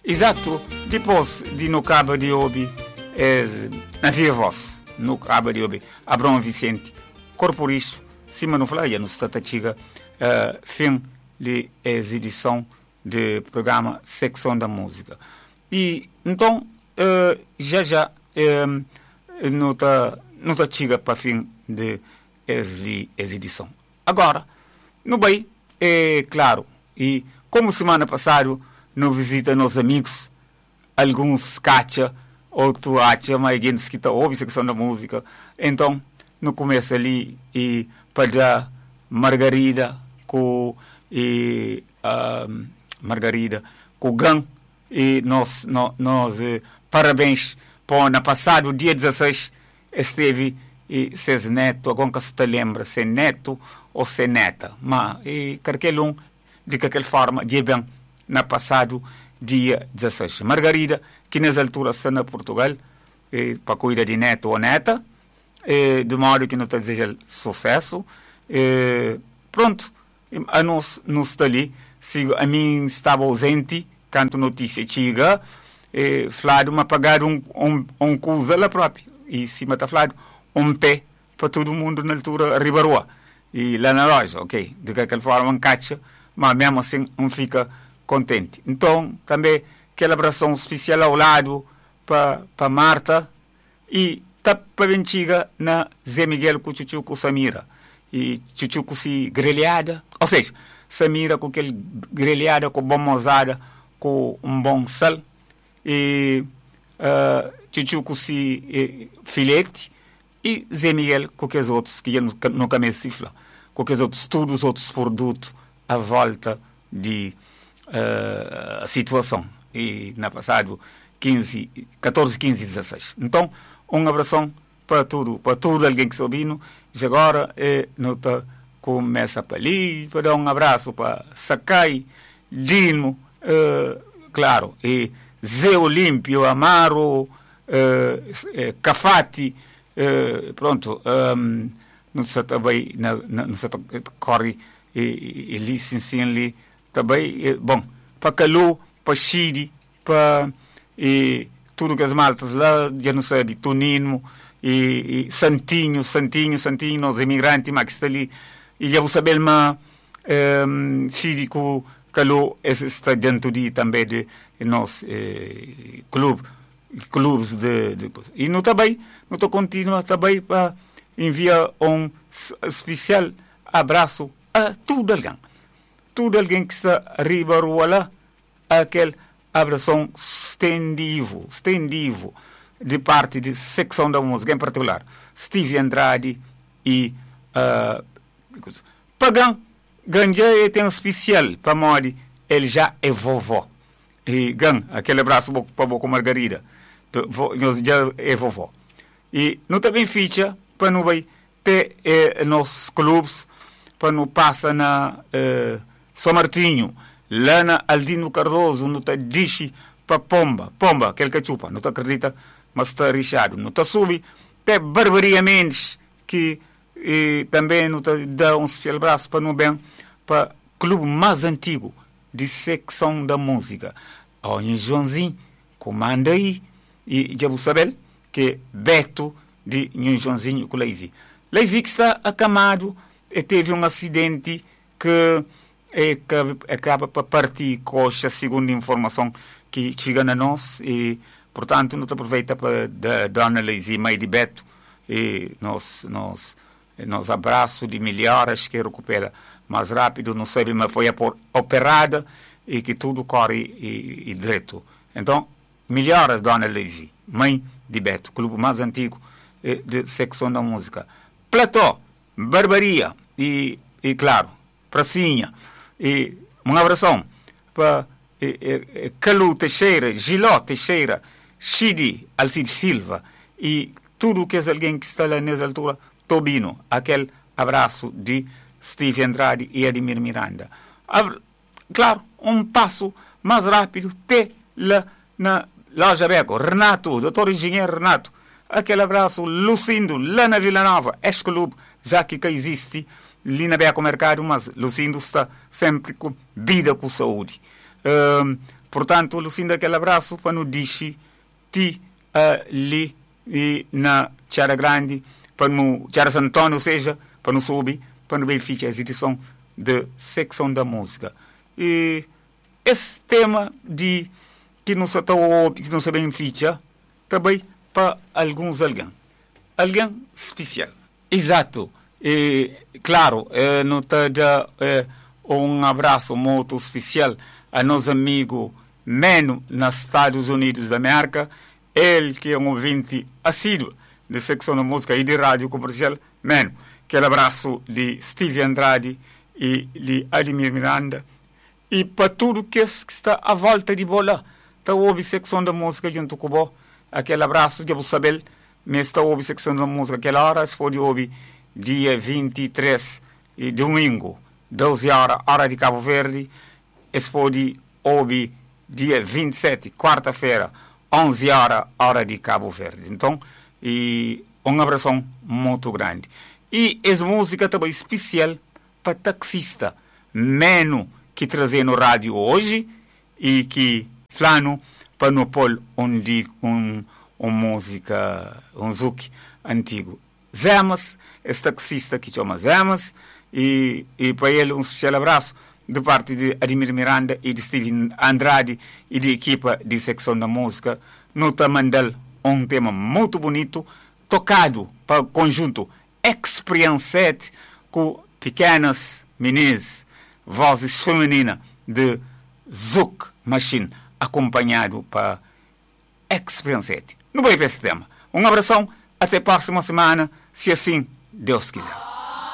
Exato, depois de no Cabo de Obi, na Via Voz, no Cabo de Obi, Abrão Vicente, corpo isso, cima no Flávia, no Statachiga, fim de exibição do programa Secção da Música. E então, já, não tá chega para fim de exibição. Agora, no bem, é claro, e como semana passada, não visita nossos amigos, alguns cacha, outros acha, mas alguém que está ouvindo a secção da música. Então, no começo ali, e para dar Margarida com Gan, e nós parabéns para na passado dia 16 esteve e seus netos, agora que se te lembra se neto ou se neta, mas qualquer um de qualquer forma de bem na passado dia 16. Margarida, que nessa altura está na Portugal, para cuidar de neto ou neta, de modo que não te deseja sucesso. Pronto, a nós está ali. A mim estava ausente, quando notícia chega, falado, mas pagar um coisa lá próprio. E cima está falado, um pé para todo mundo na altura Ribaroa. E lá na loja, ok, de qualquer forma, um cacha, mas mesmo assim não fica contente. Então, também, aquela abração especial ao lado para Marta e tá para Benchiga na Zé Miguel com Chuchuco Samira. E Chuchuco se grelhada, ou seja, Samira com aquele grelhada, com bom mozada, com um bom sal, e Chuchuco se filete, e Zé Miguel com aqueles outros que no caminho cifra, com aqueles outros, todos os outros produtos à volta de a situação. E na passado 14, 15 e 16. Então, um abração para tudo alguém que está ouvindo. E agora, não começa para ali, para dar um abraço para Sakai, Dino, claro, e Zé Olímpio, Amaro, Cafati, pronto, não se também, não se corre e licencia ali também, bom, para Calu, para Chiri, para tudo que as maltas lá, já não sabe, Tonino, e Santinho, os imigrantes, mas que está ali, e já vou saber, mas Chiri com Calu, está dentro de também de nós, clubes e não também, não estou continua também para enviar um especial abraço a todo alguém que está arriba lá, aquele abração estendivo de parte de secção da música, em particular Steve Andrade e Pagan Ganja tem um especial para Mori, ele já é vovó e Gan, aquele abraço para boca Margarida, já é vovó e não também ficha para não vai ter nos clubes para não passar na São Martinho, lá na Aldino Cardoso, não está dixe para Pomba, aquele que chupa, não está acredita, mas está rixado, não está subi, até Barbaria Mendes, que também não está dá um especial abraço para não bem, para o clube mais antigo de secção da música. Olha, Joãozinho, comanda aí, e já vou saber que Beto de Joãozinho com Leizi. Leizi que está acamado e teve um acidente que acaba para partir coxa, segundo a informação que chega a nós, e portanto não aproveita para da Dona Leizi, mãe de Beto, e nós abraço de melhoras que recupera mais rápido, não sei, mas foi operada e que tudo corre e direito. Então, melhoras, Dona Leizi, mãe de Beto, clube mais antigo de secção da música. Plató, Barbaria e claro, Pracinha, e um abração para Calu Teixeira, Giló Teixeira, Chidi Alcide Silva e tudo que é alguém que está lá nessa altura, Tobino, aquele abraço de Steve Andrade e Ademir Miranda. Claro, um passo mais rápido até lá na loja Beco, Renato, doutor engenheiro Renato, aquele abraço Lucindo, lá na Vila Nova, ex-clube, já que existe ali na Beco Mercado, mas Lucindo está sempre com vida com saúde. Portanto, Lucinda, aquele abraço para nos dizer ti ali e na Tiara Grande, para no Tiara Santana, ou seja, para no subir, para no benefício a edição de secção da música. E esse tema de que não se que não se beneficia também para alguém especial. Exato. E, claro, não está dando abraço muito especial a nosso amigo Meno, nos Estados Unidos da América, ele que é um ouvinte assíduo de secção da música e de rádio comercial. Meno, aquele abraço de Steve Andrade e de Ademir Miranda, e para tudo que está à volta de bola, está ouvindo secção da música junto com o aquele abraço de saber, mas está ouvindo secção da música aquela hora, se pode ouvir dia 23 e domingo, 12 horas, hora de Cabo Verde, se pode ouvir dia 27, quarta-feira, 11 horas, hora de Cabo Verde. Então, e um abraço muito grande. E essa música também especial para taxista, Meno, que trazia no rádio hoje, e que flano para no pôr música, zouk antigo. Zemas, esse taxista que chama Zemas, e para ele um especial abraço de parte de Ademir Miranda e de Steven Andrade e de equipa de secção da música. No Tamandal, um tema muito bonito, tocado para o conjunto Experience com pequenas meninas, vozes femininas de Zouk Machine, acompanhado para Experience. No bem para esse tema. Um abração, até a próxima semana, se assim Deus quiser.